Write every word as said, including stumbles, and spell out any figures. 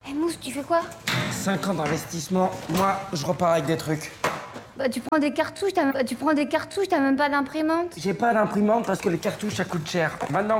Eh Mousse, tu fais quoi? cinq ans d'investissement, moi, je repars avec des trucs. Bah tu prends des cartouches, t'as même... bah, tu prends des cartouches, t'as même pas d'imprimante. J'ai pas d'imprimante parce que les cartouches, ça coûte cher. Maintenant,